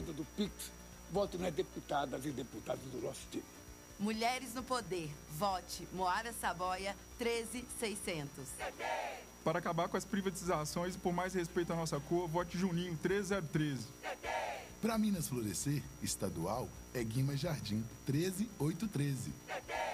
esquerda do Pix, vote nas deputadas e deputados do nosso time. Mulheres no Poder. Vote Moara Saboia 13600. Para acabar com as privatizações e por mais respeito à nossa cor, vote Juninho 13013. Para Minas florescer, estadual é Guimas Jardim 13813.